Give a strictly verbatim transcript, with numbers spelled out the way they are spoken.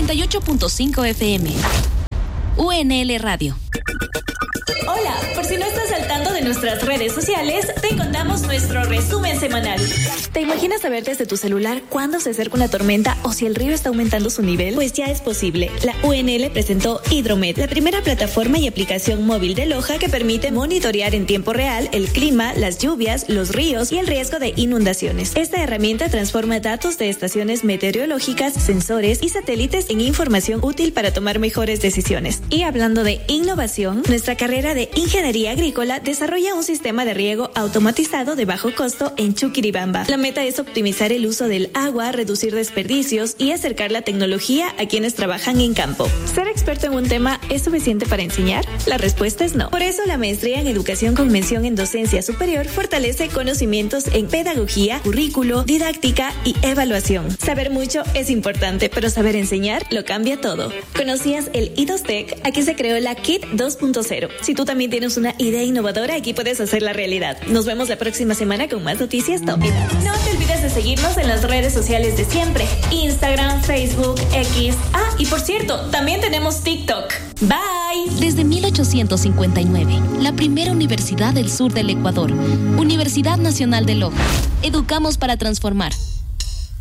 noventa y ocho punto cinco F M. U N L Radio. Hola, por si no estás al tanto de nuestras redes sociales, te contamos nuestro resumen semanal. ¿Te imaginas saber desde tu celular cuándo se acerca una tormenta o si el río está aumentando su nivel? Pues ya es posible. La U N L presentó Hidromet, la primera plataforma y aplicación móvil de Loja que permite monitorear en tiempo real el clima, las lluvias, los ríos y el riesgo de inundaciones. Esta herramienta transforma datos de estaciones meteorológicas, sensores y satélites en información útil para tomar mejores decisiones. Y hablando de innovación, nuestra carrera de Ingeniería Agrícola desarrolla un sistema de riego automatizado de bajo costo en Chuquiribamba. La meta es optimizar el uso del agua, reducir desperdicios y acercar la tecnología a quienes trabajan en campo. ¿Ser experto en un tema es suficiente para enseñar? La respuesta es no. Por eso la maestría en Educación con mención en Docencia Superior fortalece conocimientos en pedagogía, currículo, didáctica y evaluación. Saber mucho es importante, pero saber enseñar lo cambia todo. ¿Conocías el I dos Tech? Aquí se creó la K I T dos punto cero. Si tú también tienes una idea innovadora, aquí puedes hacerla realidad. Nos vemos la próxima semana con más noticias top. No te olvides de seguirnos en las redes sociales de siempre: Instagram, Facebook, X. Ah, y por cierto, también tenemos TikTok. Bye. Desde mil ochocientos cincuenta y nueve, la primera universidad del sur del Ecuador, Universidad Nacional de Loja. Educamos para transformar.